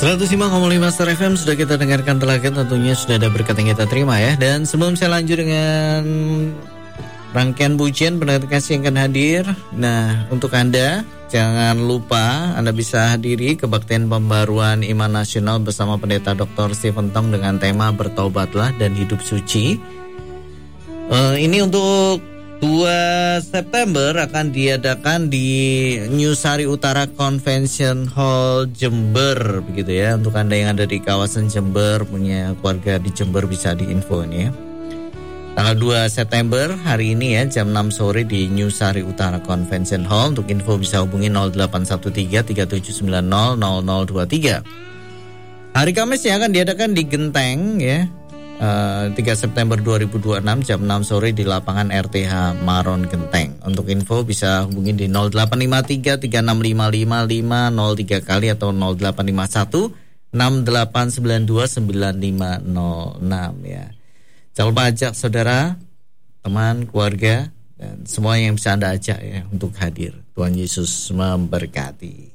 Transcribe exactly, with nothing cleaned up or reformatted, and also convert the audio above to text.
seratus lima koma lima Star F M sudah kita dengarkan telaga, tentunya sudah ada berkat yang kita terima ya. Dan sebelum saya lanjut dengan rangkaian pujian pendengar kasih yang akan hadir, nah untuk Anda jangan lupa Anda bisa hadiri kebaktian pembaruan iman nasional bersama Pendeta doktor Stephen Tong dengan tema Bertobatlah dan Hidup Suci. Uh, ini untuk dua September akan diadakan di New Sari Utara Convention Hall Jember, begitu ya. Untuk Anda yang ada di kawasan Jember, punya keluarga di Jember, bisa diinfo ini ya. Tanggal dua September hari ini ya, jam enam sore di New Sari Utara Convention Hall. Untuk info bisa hubungi nol delapan satu tiga tiga tujuh sembilan nol nol nol dua tiga. Hari Kamis yang akan diadakan di Genteng ya, uh, tiga September dua ribu dua puluh enam jam enam sore di lapangan R T H Maron Genteng. Untuk info bisa hubungi di nol delapan lima tiga tiga enam lima lima lima nol tiga kali atau nol delapan lima satu enam delapan sembilan dua sembilan lima nol enam ya. Jangan lupa ajak saudara, teman, keluarga, dan semua yang bisa Anda ajak ya untuk hadir. Tuhan Yesus memberkati.